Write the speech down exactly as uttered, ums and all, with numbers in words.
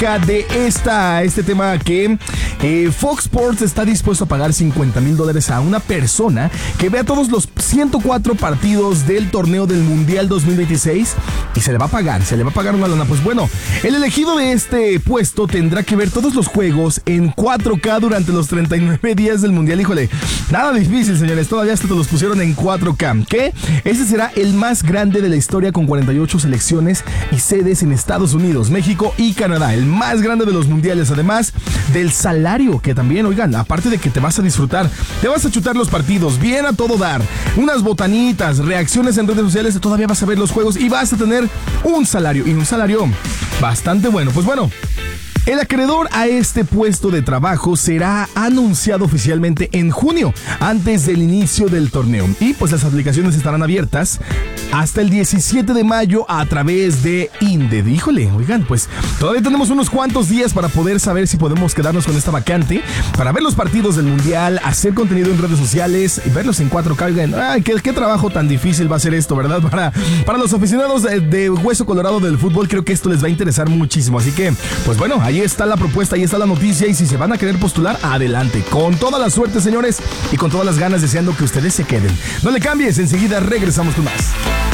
acerca de esta, este tema que eh, Fox Sports está dispuesto a pagar cincuenta mil dólares a una persona que vea todos los ciento cuatro partidos del torneo del Mundial dos mil veintiséis y se le va a pagar, se le va a pagar una lana. Pues bueno, el elegido de este puesto tendrá que ver todos los juegos en cuatro K durante los treinta y nueve días del Mundial. Híjole, nada difícil, señores, todavía hasta te los pusieron en cuatro K. ¿Qué? Ese será el más grande de la historia con cuarenta y ocho selecciones y sedes en Estados Unidos, México y Canadá. El más grande de los mundiales, además del salario, que también, oigan, aparte de que te vas a disfrutar, te vas a chutar los partidos, bien a todo dar, unas botanitas, reacciones en redes sociales, todavía vas a ver los juegos y vas a tener un salario, y un salario bastante bueno. Pues bueno, el acreedor a este puesto de trabajo será anunciado oficialmente en junio, antes del inicio del torneo. Y pues las aplicaciones estarán abiertas hasta el diecisiete de mayo a través de Indeed. Híjole, oigan, pues todavía tenemos unos cuantos días para poder saber si podemos quedarnos con esta vacante, para ver los partidos del Mundial, hacer contenido en redes sociales, verlos en cuatro K. Oigan, ay, qué, qué trabajo tan difícil va a ser esto, ¿verdad? Para, para los aficionados de, de Hueso Colorado del fútbol, creo que esto les va a interesar muchísimo. Así que, pues bueno, ahí está la propuesta, ahí está la noticia, y si se van a querer postular, adelante, con toda la suerte, señores, y con todas las ganas, deseando que ustedes se queden. No le cambies, enseguida regresamos con más.